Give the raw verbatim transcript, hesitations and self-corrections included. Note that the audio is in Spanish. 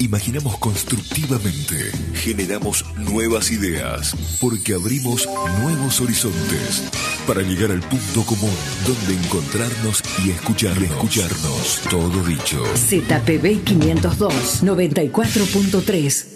Imaginamos constructivamente, generamos nuevas ideas, porque abrimos nuevos horizontes para llegar al punto común donde encontrarnos y escucharnos. Y escucharnos. Todo dicho. Z P B quinientos dos, noventa y cuatro punto tres.